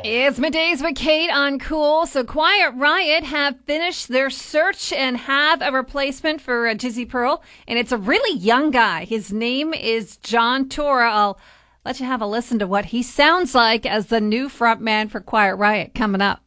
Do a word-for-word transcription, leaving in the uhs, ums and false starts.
It's middays with Kate on Cool. So Quiet Riot have finished their search and have a replacement for uh, Jizzy Pearl. And it's a really young guy. His name is John Tora. I'll let you have a listen to what he sounds like as the new frontman for Quiet Riot coming up.